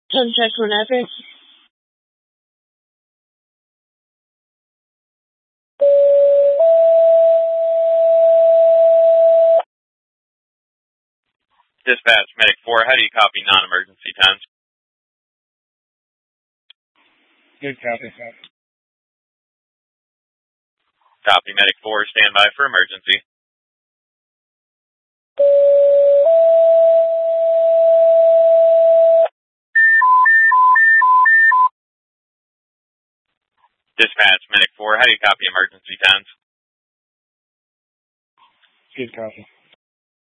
Come check whenever. Dispatch, Medic 4, how do you copy non-emergency times? Good copy. Copy, Medic 4, stand by for emergency. Dispatch, Medic 4, how do you copy emergency times? Good copy.